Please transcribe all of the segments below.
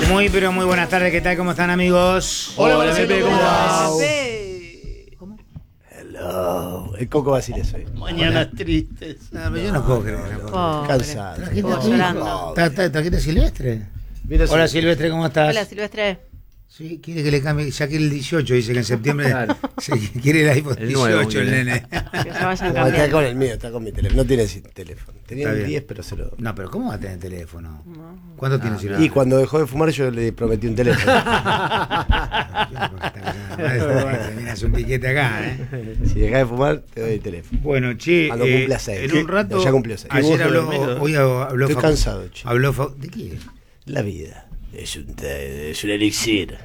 Muy, pero muy buenas tardes, ¿qué tal? ¿Cómo están, amigos? Hola, Pepe, ¿cómo vas? ¿Cómo? Hello. El Coco Basile soy. Mañanas tristes. No, pero yo no puedo creer. Cansado. Llorando. ¿Trajiste Silvestre? Mira, Hola, Silvestre, ¿cómo estás? Hola, Silvestre. Sí, quiere que le cambie, ya que el 18, dice que en septiembre Claro. quiere el iPhone El nuevo, 18, el nene. Que se vayan No, está cambiando. con el mío, está con mi teléfono. No tiene teléfono. Tenía Está un bien. 10, pero se lo... No, pero ¿cómo va a tener teléfono? ¿Cuánto tiene Silvestre? Y cuando dejó de fumar yo le prometí un teléfono. Termina un piquete acá, ¿eh? Si dejás de fumar, te doy el teléfono. Bueno, che, Cuando cumpla 6. en un rato, Ya cumplió 6. ayer habló, dormido? hoy habló Estoy cansado, che. habló ¿de qué? La vida es un elixir.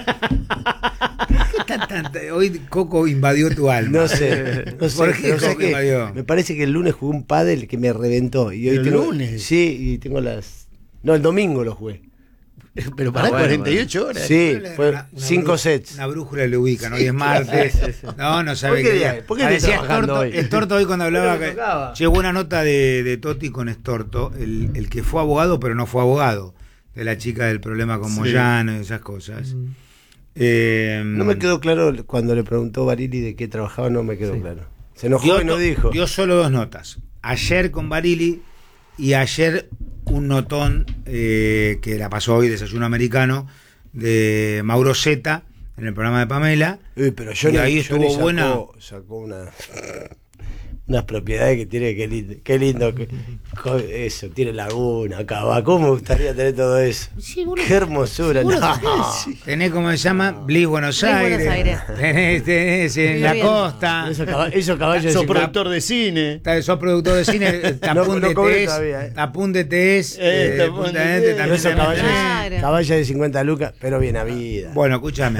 Hoy Coco invadió tu alma. No sé. ¿Por qué pero sé Coco que invadió? me parece que el lunes jugué un pádel que me reventó. Y hoy ¿El tengo, lunes? Sí, y tengo las... No, el domingo lo jugué. Pero para 48 horas. Sí, fue Una 5 sets. Una brújula le ubican, hoy es martes. No sabe ¿Por qué qué día? día. ¿Por qué estoy Decía trabajando hoy? Estorto hoy cuando hablaba ¿Por qué me tocaba? llegó una nota de Totti con Estorto, el que fue abogado pero no fue abogado, de la chica del problema con Moyano y esas cosas. No me quedó claro cuando le preguntó Barili de qué trabajaba, no me quedó claro. Se enojó y no dijo. Dio solo dos notas. Ayer con Barili y ayer un notón que la pasó hoy, Desayuno Americano, de Mauro Zeta, en el programa de Pamela. Pero yo y ahí estuvo buena. Sacó unas propiedades que tiene, qué lindo eso, tiene laguna, cava. ¿Cómo me gustaría tener todo eso? Sí, boludo. Qué hermosura. No. Tenés, ¿cómo se llama? Bliss Buenos Bliss Aires. Buenos Aires. Tenés en Muy la bien. costa. Esos caballos Sos de productor de cine. Sos productor de cine. Tapún No de cobré Tés. todavía, Tapún de Tés. Tapún de Punta Tés. Tés, también esos tenés. caballos, Claro. caballos de 50 lucas, pero bien a vida. Bueno, escúchame.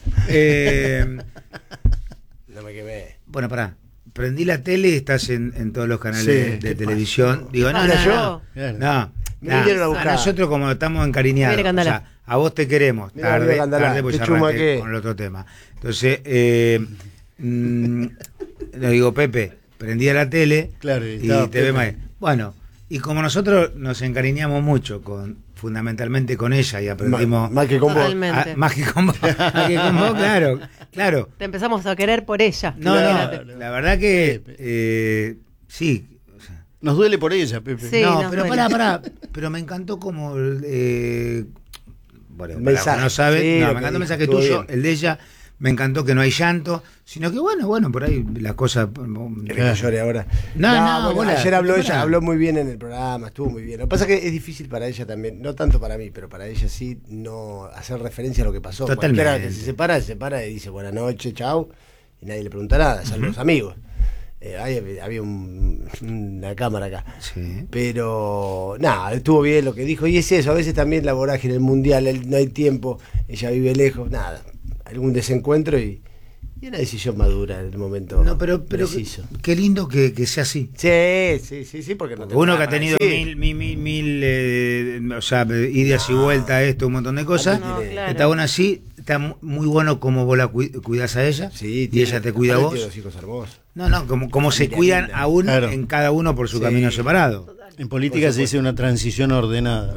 No me quemé. Bueno, pará. Prendí la tele y estás en todos los canales Sí, de ¿qué televisión. Digo, no, Era no, yo. no. Claro. No, Me vinieron a buscar. nosotros como estamos encariñados, Viene Candela. o sea, a vos te queremos, Mira, tarde, viene Candela. tarde pues ¿Qué ya chuma arranqué qué? con el otro tema. Entonces, le digo, Pepe, prendí a la tele Claro, y y estaba te ve Pepe. mal. Bueno, y como nosotros nos encariñamos mucho fundamentalmente con ella y aprendimos... Más que con vos. Totalmente. Más que con vos, claro. Te empezamos a querer por ella. No, Imagínate. la verdad que sí. O sea, Nos duele por ella, Pepe. Sí. no, nos pero duele. pará. Pero me encantó como bueno, Mensaje. para los que no sabe, Sí, no, lo me que encantó el dijo, mensaje estuvo tuyo, bien. el de ella, me encantó que no hay llanto, sino que bueno, por ahí las cosas. Que llore ahora. No, bueno, bola, ayer habló pará. ella, habló muy bien en el programa, estuvo muy bien. Lo que pasa es que es difícil para ella también, no tanto para mí, pero para ella sí, no hacer referencia a lo que pasó. Totalmente. Cualquiera que se separa y dice buenas noches, chau, y nadie le pregunta nada, salvo los amigos. Había una cámara acá. Sí. Pero nada, estuvo bien lo que dijo. Y es eso, a veces también la vorágine, el mundial, no hay tiempo, ella vive lejos, nada. Algún desencuentro y una decisión madura en el momento No, pero preciso. qué lindo que sea así. Sí, porque no te Uno que para ha tenido decir. mil, o sea, idas y vueltas, esto, un montón de cosas. No, claro. Está bueno así, está muy bueno como vos la cuidás a ella Sí, y ella te cuida a vos. Tiene dos hijos hermosos. No, como se Familia cuidan linda. aún Claro. en cada uno por su Sí. camino separado. En política se dice una transición ordenada.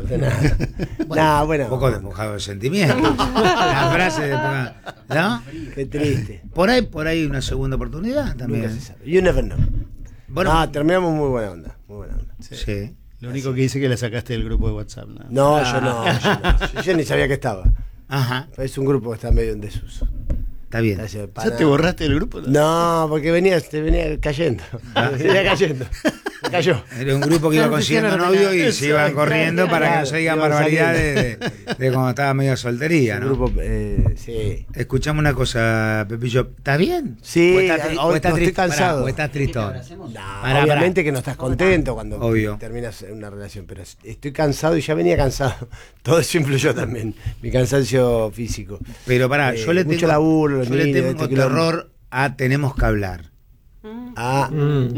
Bueno, Un poco despojado de sentimiento. La frase de ¿no? qué triste. Por ahí una segunda oportunidad también. Nunca se sabe. You never know. Bueno, Terminamos muy buena onda. Muy buena onda. sí. Lo único que dice que la sacaste del grupo de WhatsApp. ¿No? No, yo no. Yo ni sabía que estaba. Ajá, Es un grupo que está medio en desuso. está bien. Gracias, ¿Ya te borraste del grupo? No, porque te venía cayendo. Venía cayendo. Me cayó. Era un grupo que iba consiguiendo Transición novio y se iban corriendo para que no se digan Iban barbaridades de cuando estaba medio soltería, Un ¿no? grupo, sí. Escuchamos una cosa, Pepillo. ¿Estás bien? Sí, ¿O estás hoy no estoy triste? cansado. ¿O estás tristón? Pará, Obviamente pará. que no estás contento cuando Obvio. terminas una relación, pero estoy cansado y ya venía cansado. Todo eso influyó también, mi cansancio físico. Pero pará, yo le mucho tengo, laburo, los yo le niños, tengo este quilombo. terror a tenemos que hablar. Ah,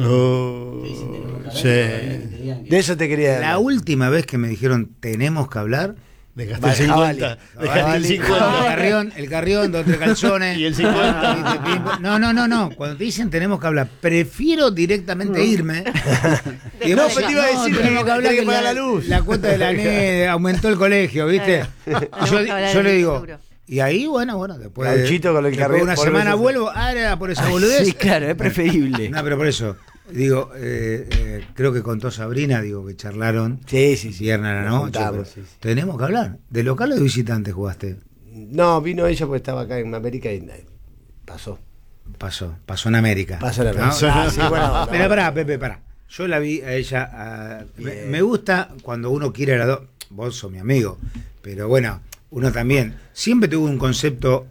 Oh, sí. de eso te quería La última vez que me dijeron tenemos que hablar, Dejaste el 50. Dejaste el 50. El carrión, 2 3 calzones. Y el 50. No. Cuando te dicen tenemos que hablar, prefiero directamente irme. Y No, vos pero te iba a decir tenemos que hablar tenés que pagar la luz. La cuota de la NE aumentó el colegio, ¿viste? Yo le digo. Y ahí, bueno, después Gauchito con el después carrión, una por semana veces. vuelvo, era por esa boludez. Sí, claro, es preferible. No, pero por eso, digo, creo que contó Sabrina, digo, que charlaron Sí. viernes a la Nos noche. juntamos, pero sí. Tenemos que hablar. ¿De local o de visitante jugaste? No, vino ella porque estaba acá en América y pasó. Pasó en América. Pasó la ¿no? verdad. Sí, bueno, Pero pará, Pepe, pará. Yo la vi a ella. Me gusta cuando uno quiere a las dos. Vos sos mi amigo. Pero bueno, uno también. Siempre tuvo un concepto.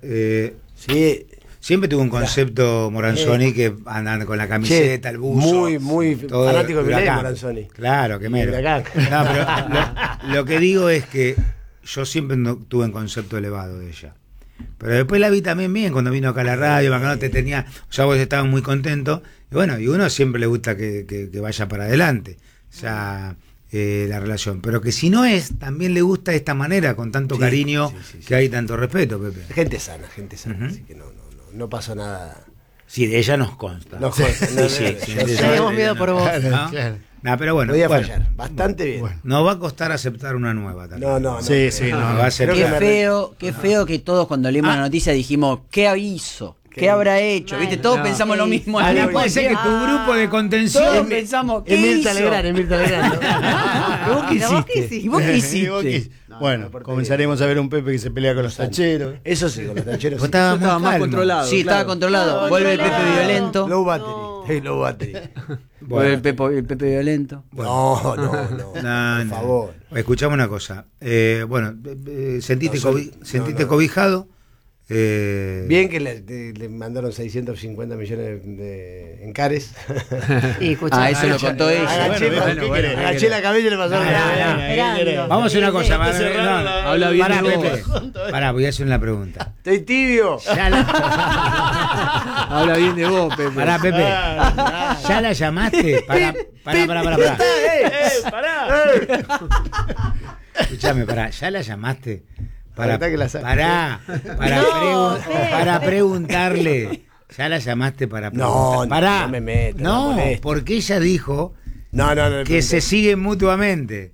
Sí. Siempre tuvo un concepto Moranzoni que andan con la camiseta, el buzo. Muy todo fanático de Milei, huracán. Moranzoni. Claro, que mero. Y huracán. No, pero lo que digo es que yo siempre no tuve un concepto elevado de ella. Pero después la vi también bien cuando vino acá a la radio, no te tenía, o sea, vos estabas muy contento. Y bueno, y uno siempre le gusta que vaya para adelante. O sea, la relación. Pero que si no es, también le gusta de esta manera, con tanto cariño, que hay tanto respeto, Pepe. Gente sana, así que no pasó nada. Sí, de ella nos consta. No consta, no, Sí, no, sí, yo de ella- Tenemos miedo por vos. ¿no? Claro. No, pero bueno, Podía bueno, fallar, bastante bien. Bueno. nos va a costar aceptar una nueva también. No. Sí, no. Va a ser Creo que claro. Qué feo que todos cuando leímos la noticia dijimos, ¿qué hizo? ¿Qué habrá hecho? ¿Viste? Todos pensamos lo mismo. al Ahora mismo puede ser que tiempo. tu grupo de contención. Todos pensamos, ¿qué Mirta hizo? Legrand, ¿no? ¿Vos qué ¿Pero vos qué hiciste? ¿Y vos qué Sí, vos hiciste? qué- Bueno, comenzaremos a ver un Pepe que se pelea con los tacheros. Eso sí, con los tacheros. Vos Sí. estabas Estaba muy más calmo. controlado. Sí, estaba claro. controlado. Vuelve el Pepe violento. Low battery. Hey, low battery. Vuelve el Pepe violento. No. No, Por no. favor. Escuchame una cosa. Sentiste, No soy- sentiste no. cobijado. Bien que le mandaron 650 millones en cares. Y escuchá, Ah, eso lo contó ella. Agaché, bueno, ¿qué bueno, querés? bueno. Agaché la cabeza y le pasaron esperando. Vamos a hacer una cosa. Habla bien Pará, de Pepe. vos. Pará, voy a hacer una pregunta. Estoy tibio. Ya la- Habla bien de vos, Pepe. Pará, Pepe. ¿Ya la llamaste? Pará. Escuchame, pará. ¿Ya la llamaste? Ahorita que la saque. Para preguntarle. ¿Ya la llamaste para No, Pará. no me metas, no No, molestes. porque ella dijo No. que se siguen mutuamente.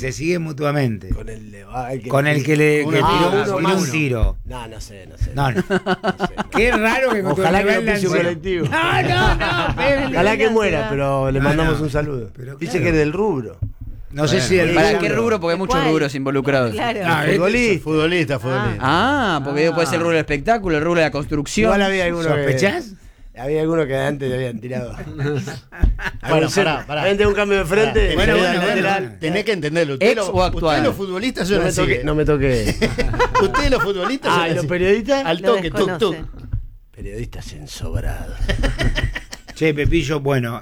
Con el que le que tiró un tiro. No sé. No. Qué raro que con tu Ojalá que nivel no de pise un ansiedad- colectivo. No, Pepe. Ojalá que muera, pero le No, mandamos no. un saludo. Pero Dice claro. que es del rubro. No sé si el ¿Para rubro- qué rubro? Porque hay muchos ¿Cuál? rubros involucrados. Claro. Ah, Futbolista. Porque puede ser el rubro del espectáculo, el rubro de la construcción. Igual había algunos ¿Sospechás? Había algunos que antes le habían tirado. Bueno, pará. Antes de un cambio de frente. Bueno, Tenés que entenderlo. ¿Ex o actual? Ustedes los futbolistas yo No me toque. No me toque. Ustedes los futbolistas Ah, ¿y los periodistas? al Lo toque, tuk, tuk. desconoce. Periodistas ensobrados. Che, Pepillo, bueno,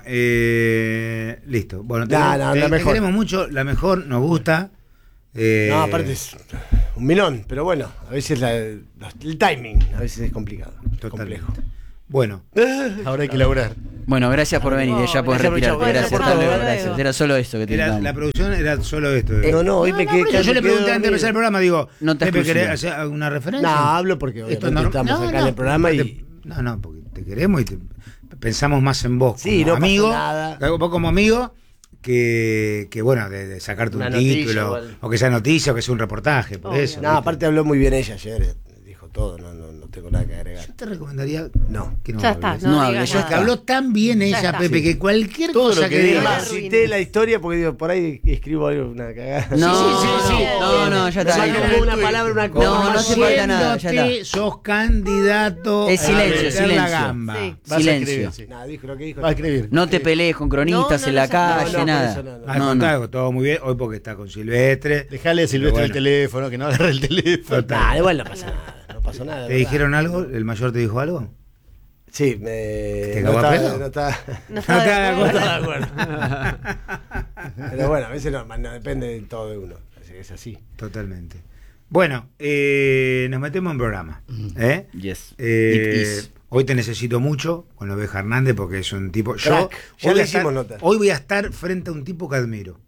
listo. Bueno, te La mejor. queremos mucho, la mejor, nos gusta. No, aparte es un milón, pero bueno, a veces el timing a veces es complicado. Totalmente. Complejo. Bueno, Ahora hay que laburar. Bueno, gracias por venir. Ya puedes gracias, retirarte. chau, Gracias, por hasta todo, luego, luego. gracias. Era solo esto que te la necesitábamos. producción era solo esto. No, hoy me pero quedé. yo le pregunté antes de empezar el programa, digo, No te Pepe, exclusiva. ¿querés hacer alguna referencia? No, hablo porque Esto obviamente no- estamos no, acá no, en el programa porque y. No, porque te queremos y pensamos más en vos Sí, como no pasa amigo, nada. vos como amigo, que bueno, de sacarte Una un noticia, título, igual. o que sea noticia, o que sea un reportaje, por Obvio. eso. No, ¿viste? aparte habló muy bien ella ayer. Dijo todo, no tengo nada que agregar. Yo te recomendaría No. que no Ya hables. está, No no hable, digas ya Que nada. habló tan bien ella, está. Pepe, que cualquier Todo cosa lo que que diga. diga. Además, cité la historia porque digo, por ahí escribo algo, una cagada. No, sí. no, ya Me está. falta como una palabra, una cosa. No hace falta nada, ya Conociéndote, está. sos candidato Es a silencio, meter silencio. la gamba. Sí. Vas a Silencio. escribir, sí. Nada, dijo lo que dijo. Va a escribir. No te pelees con cronistas No, en la no, calle, no, nada. por eso no. Al contrario, todo muy bien. Hoy porque está con Silvestre. Dejale a Silvestre Pero el teléfono, que no agarre el teléfono. Nah, igual no pasa nada. No pasó nada. ¿Te ¿verdad? dijeron algo? ¿El mayor te dijo algo? Sí, ¿Te no cagó a está, pedo? no está. No estaba te de das acuerdo. No está de acuerdo. Pero bueno, a veces no depende de todo de uno. Así que es así. Totalmente. Bueno, nos metemos en programa. Yes. Eh, It is. hoy te necesito mucho con Oveja Hernández porque es un tipo. Yo Crack. Ya hoy le voy a estar- hicimos nota. Hoy voy a estar frente a un tipo que admiro.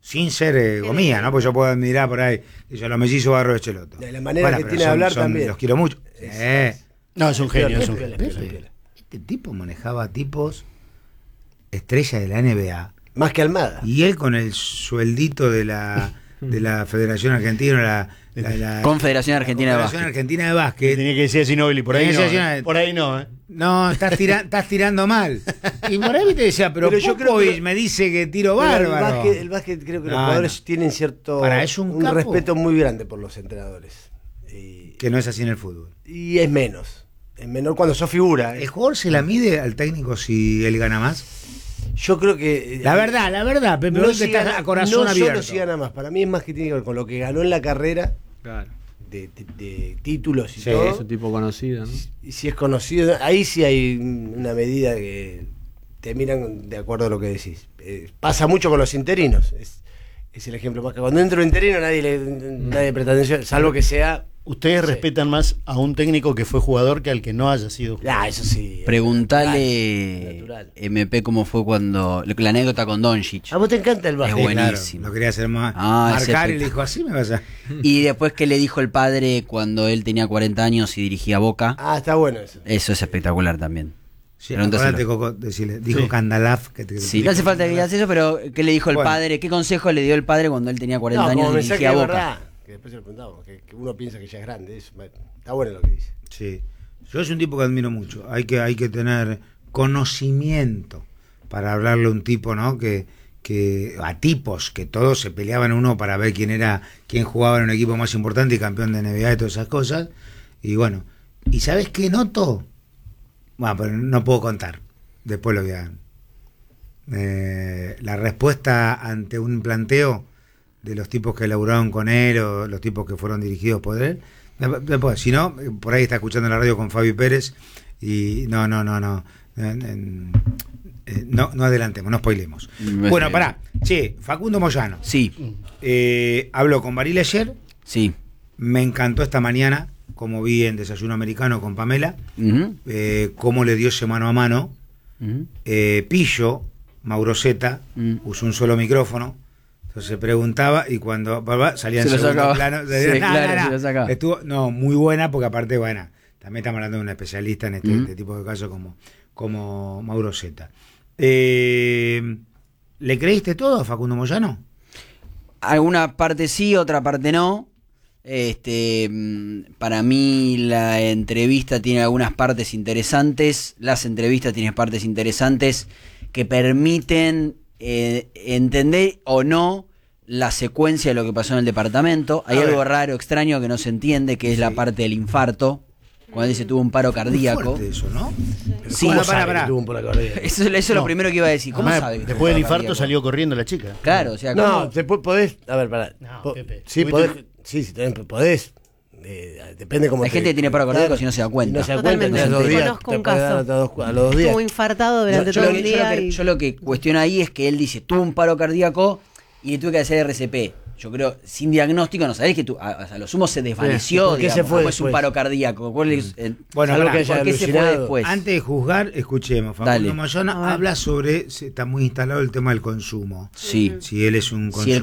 sin ser gomía, ¿no? Pues yo puedo admirar por ahí, que yo los mellizos Barro de Cheloto. De la manera que pero tiene de hablar también. Los quiero mucho. No, es un genio. Es un Piola, genio. piola, piola. Este tipo manejaba tipos estrella de la NBA. Más que Almada. Y él con el sueldito de la Federación Argentina, la Confederación Argentina de Confederación Básquet. Argentina de Básquet. Tenía que decir Ginóbili, por ahí Tenía no. que decir- Por ahí no, No, estás tirando mal. Y por ahí te decía, pero Pero yo creo Popovich que- me dice que tiro Pero bárbaro. el básquet creo que los No, jugadores no. tienen cierto Es un capo. respeto muy grande por los entrenadores. Que no es así en el fútbol. Y es menos. Es menor cuando sos figura. ¿El jugador se la mide al técnico si él gana más? Yo creo que. La verdad, Pepe, no vos que si estás gana- a corazón no abierto. solo si gana más. Para mí es más que tiene que ver con lo que ganó en la carrera Claro. de títulos y Sí, todo. Es un tipo conocido, ¿no? Y si es conocido, ahí sí hay una medida que te miran de acuerdo a lo que decís. Pasa mucho con los interinos. Es el ejemplo más que cuando entra un interino nadie presta atención, salvo que sea. Ustedes Sí. respetan más a un técnico que fue jugador que al que no haya sido jugador. Ah, eso sí. Preguntale, Natural. MP, cómo fue cuando. La anécdota con Doncic. A vos te encanta el Es básquet. bueno. Claro, buenísimo. lo quería hacer más. Es Marcar y le espectacular. dijo, así me vas a. Y después que le dijo el padre cuando él tenía 40 años y dirigía Boca. Ah, está bueno eso. Eso es espectacular también. Sí, Pregúntaselo. acordate, Coco, decirle, dijo Sí. Candalaf. Sí, no hace falta que digas eso, pero ¿qué le dijo el Bueno. padre? ¿Qué consejo le dio el padre cuando él tenía 40 No, años como y mensaje dirigía de Boca? verdad. Que después se lo preguntamos, que uno piensa que ya es grande. Está bueno lo que dice. Sí. Yo soy un tipo que admiro mucho. Hay que tener conocimiento para hablarle a un tipo, ¿no? Que a tipos que todos se peleaban uno para ver quién jugaba en un equipo más importante y campeón de NBA y todas esas cosas. Y bueno, ¿y sabes qué noto? Bueno, pero no puedo contar. Después lo voy a... la respuesta ante un planteo de los tipos que laburaron con él o los tipos que fueron dirigidos por él. Después, si no, por ahí está escuchando la radio con Fabi Pérez y no adelantemos, no spoilemos. Bueno, pará. Che, Facundo Moyano. Sí, Habló con Baril ayer. sí. Me encantó esta mañana, como vi en Desayuno Americano con Pamela, Ujú, cómo le dio ese mano a mano. ujú. Pillo, Mauro Zeta, usó un solo micrófono. Entonces preguntaba y cuando salía en Se lo segundo sacaba. plano, Sí, claro, se lo sacaba. estuvo muy buena porque aparte, bueno, también estamos hablando de un especialista en este, Ujú. este tipo de casos como Mauro Zeta. ¿Le creíste todo a Facundo Moyano? Alguna parte sí, otra parte no. Para mí la entrevista tiene algunas partes interesantes. Las entrevistas tienen partes interesantes que permiten entender o no la secuencia de lo que pasó en el departamento. Hay A ver. algo raro, extraño que no se entiende, que es la parte del infarto. Cuando dice tuvo un paro Muy cardíaco. fuerte eso, ¿no? Sí, ¿Cómo no, sabe pará. que tuvo un polaco? Eso es lo primero que iba a decir. ¿Cómo Además, sabe? que después del tuvo un paro infarto cardíaco? salió corriendo la chica. Claro, o sea, No, ¿cómo? te podés. A ver, pará. No, Pepe. Sí, Tuviste podés. un- Sí, también podés. Depende cómo Hay gente que tiene paro cardíaco si no se da cuenta. Si no se da cuenta, Totalmente. tenés 2 días. Conozco te un puede dar caso. a los 2 días. Estuvo infartado durante Yo todo lo el que- día. yo lo que cuestiono ahí es que él dice, tuvo un paro cardíaco y le tuve que hacer RCP. Yo creo, sin diagnóstico, no sabés que a lo sumo se desvaneció. ¿Por qué se digamos, fue ¿cómo es un después? paro cardíaco? ¿Cuál es, Bueno, Salvo pará, que haya ¿por qué se fue alucinado. después? Antes de juzgar, escuchemos. Facundo Dale. Moyano A ver. habla sobre, está muy instalado el tema del consumo. Sí. Si él es un Si el